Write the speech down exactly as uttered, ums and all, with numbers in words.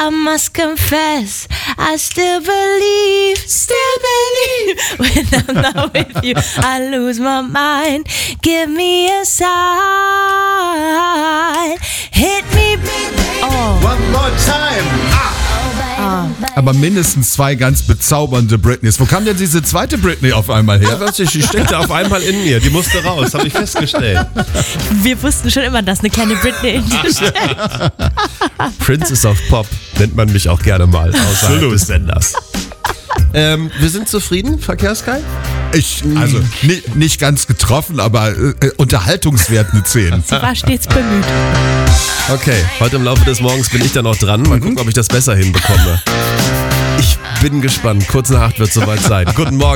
I must confess, I still believe, still believe. When I'm not with you, I lose my mind. Give me a sign. Hit me, baby. Oh. One more time. Ah. Ah. Aber mindestens zwei ganz bezaubernde Britneys. Wo kam denn diese zweite Britney auf einmal her? Ja, weiß ich, die steckte auf einmal in mir. Die musste raus, habe ich festgestellt. Wir wussten schon immer, dass eine kleine Britney in dir steckt. Princess of Pop nennt man mich auch gerne mal außerhalb des Senders. Ähm, wir sind zufrieden, Verkehrsguy? Ich, also nicht, nicht ganz getroffen, aber äh, Unterhaltungswert eine zehn. Sie war stets bemüht. Okay, heute im Laufe des Morgens bin ich dann noch dran. Mal gucken, ob ich das besser hinbekomme. Ich bin gespannt. Kurz nach acht wird es soweit sein. Guten Morgen.